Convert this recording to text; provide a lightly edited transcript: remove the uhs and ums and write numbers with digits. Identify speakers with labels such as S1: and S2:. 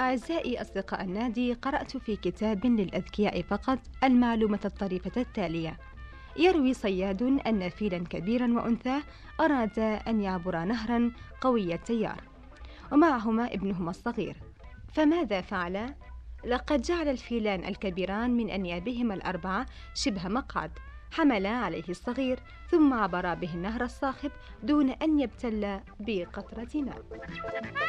S1: أعزائي أصدقاء النادي، قرأت في كتاب للأذكياء فقط المعلومة الطريفة التالية: يروي صياد أن فيلا كبيرا وأنثاه أراد أن يعبرا نهرا قوي التيار ومعهما ابنهما الصغير، فماذا فعلا؟ لقد جعل الفيلان الكبيران من أنيابهما الأربعة شبه مقعد، حملا عليه الصغير ثم عبرا به النهر الصاخب دون أن يبتل بقطرة ماء.